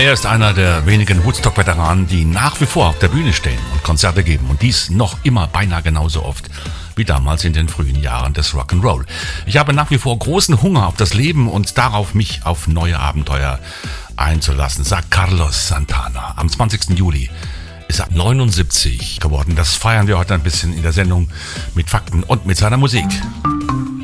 Er ist einer der wenigen Woodstock-Veteranen, die nach wie vor auf der Bühne stehen und Konzerte geben. Und dies noch immer beinahe genauso oft wie damals in den frühen Jahren des Rock'n'Roll. Ich habe nach wie vor großen Hunger auf das Leben und darauf, mich auf neue Abenteuer einzulassen, sagt Carlos Santana. Am 20. Juli ist er 79 geworden. Das feiern wir heute ein bisschen in der Sendung mit Fakten und mit seiner Musik.